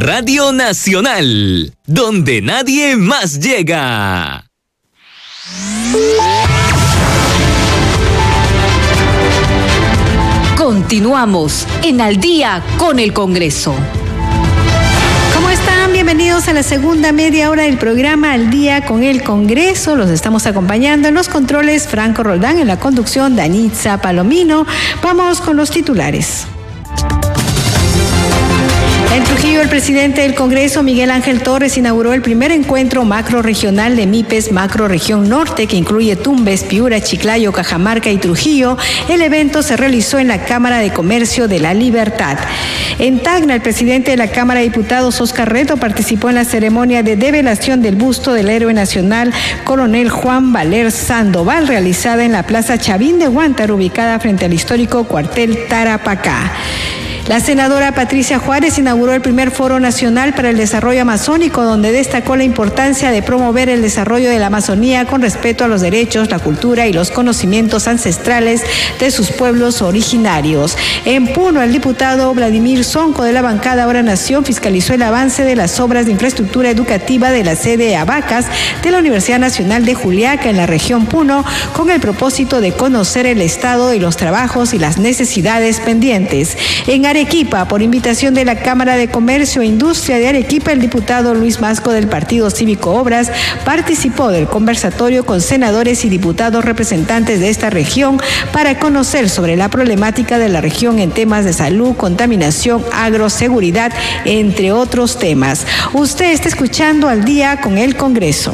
Radio Nacional, donde nadie más llega. Continuamos en Al Día con el Congreso. ¿Cómo están? Bienvenidos a la segunda media hora del programa Al Día con el Congreso. Los estamos acompañando en los controles Franco Roldán, en la conducción Danitza Palomino. Vamos con los titulares. En Trujillo, el presidente del Congreso, Miguel Ángel Torres, inauguró el primer encuentro macrorregional de MIPES Macrorregión Norte, que incluye Tumbes, Piura, Chiclayo, Cajamarca y Trujillo. El evento se realizó en la Cámara de Comercio de La Libertad. En Tacna, el presidente de la Cámara de Diputados, Oscar Reto, participó en la ceremonia de develación del busto del héroe nacional, coronel Juan Valer Sandoval, realizada en la Plaza Chavín de Huántar, ubicada frente al histórico cuartel Tarapacá. La senadora Patricia Juárez inauguró el primer Foro Nacional para el Desarrollo Amazónico, donde destacó la importancia de promover el desarrollo de la Amazonía con respeto a los derechos, la cultura y los conocimientos ancestrales de sus pueblos originarios. En Puno, el diputado Vladimir Sonco, de la bancada Ahora Nación, fiscalizó el avance de las obras de infraestructura educativa de la sede Abacas de la Universidad Nacional de Juliaca, en la región Puno, con el propósito de conocer el estado de los trabajos y las necesidades pendientes. En Arequipa, por invitación de la Cámara de Comercio e Industria de Arequipa, el diputado Luis Masco del Partido Cívico Obras participó del conversatorio con senadores y diputados representantes de esta región para conocer sobre la problemática de la región en temas de salud, contaminación, agroseguridad, entre otros temas. Usted está escuchando Al Día con el Congreso.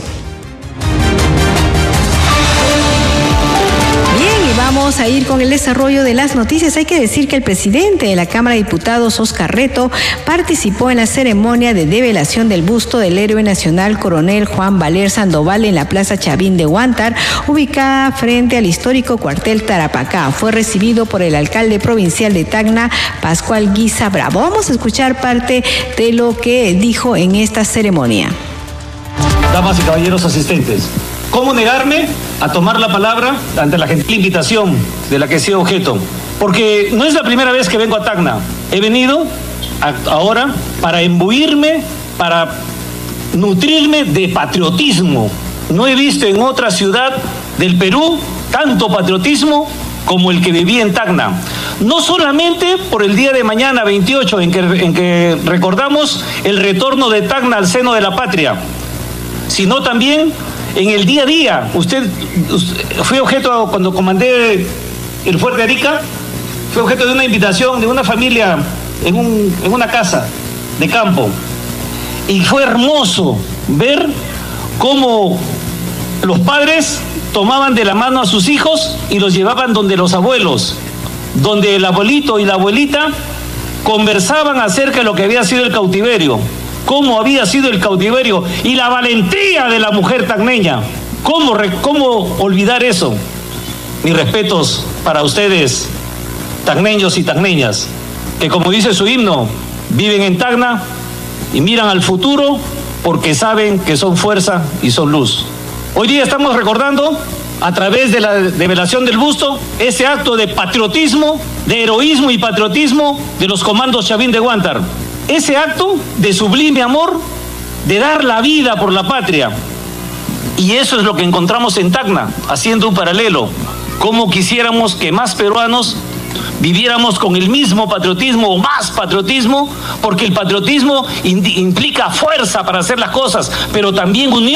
Vamos a ir con el desarrollo de las noticias. Hay que decir que el presidente de la Cámara de Diputados, Oscar Reto, participó en la ceremonia de develación del busto del héroe nacional coronel Juan Valer Sandoval en la Plaza Chavín de Huántar, ubicada frente al histórico cuartel Tarapacá. Fue recibido por el alcalde provincial de Tacna, Pascual Guisa Bravo. Vamos a escuchar parte de lo que dijo en esta ceremonia. Damas y caballeros asistentes, ¿cómo negarme a tomar la palabra ante la gentil invitación de la que he sido objeto? Porque no es la primera vez que vengo a Tacna. He venido ahora para imbuirme, para nutrirme de patriotismo. No he visto en otra ciudad del Perú tanto patriotismo como el que viví en Tacna. No solamente por el día de mañana, 28, en que recordamos el retorno de Tacna al seno de la patria, sino también en el día a día. Usted fue objeto, cuando comandé el Fuerte Arica, fue objeto de una invitación de una familia en una casa de campo. Y fue hermoso ver cómo los padres tomaban de la mano a sus hijos y los llevaban donde los abuelos, donde el abuelito y la abuelita conversaban acerca de lo que había sido el cautiverio, cómo había sido el cautiverio y la valentía de la mujer tacneña. ¿Cómo olvidar eso? Mis respetos para ustedes, tacneños y tacneñas, que como dice su himno, viven en Tacna y miran al futuro porque saben que son fuerza y son luz. Hoy día estamos recordando, a través de la develación del busto, ese acto de patriotismo, de heroísmo y patriotismo de los comandos Chavín de Huántar. Ese acto de sublime amor, de dar la vida por la patria. Y eso es lo que encontramos en Tacna, haciendo un paralelo. Cómo quisiéramos que más peruanos viviéramos con el mismo patriotismo o más patriotismo, porque el patriotismo implica fuerza para hacer las cosas, pero también unión.